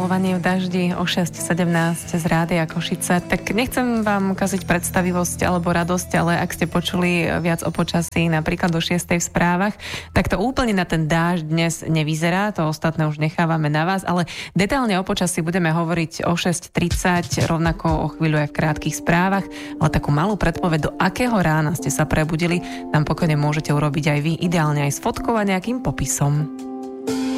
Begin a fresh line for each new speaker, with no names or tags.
Malovanie v daždi o 6:17 z Rádia Košice. Tak nechcem vám kaziť predstavivosť alebo radosť, ale ak ste počuli viac o počasí napríklad do 6:00 v správach, tak to úplne na ten dážď dnes nevyzerá, to ostatné už nechávame na vás, ale detailne o počasí budeme hovoriť o 6:30, rovnako o chvíľu aj v krátkych správach, ale takú malú predpoveď, do akého rána ste sa prebudili, nám pokojne môžete urobiť aj vy, ideálne aj s fotkou a nejakým popisom.